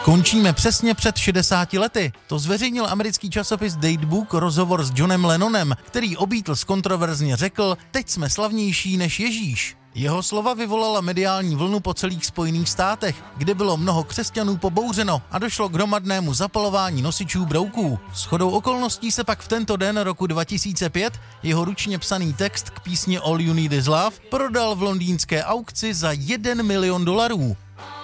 Končíme přesně před 60 lety. To zveřejnil americký časopis Datebook rozhovor s Johnem Lennonem, který o Beatles kontroverzně řekl: teď jsme slavnější než Ježíš. Jeho slova vyvolala mediální vlnu po celých Spojených státech, kde bylo mnoho křesťanů pobouřeno a došlo k hromadnému zapalování nosičů brouků. Shodou okolností se pak v tento den roku 2005 jeho ručně psaný text k písni All You Need Is Love prodal v londýnské aukci za $1 milion.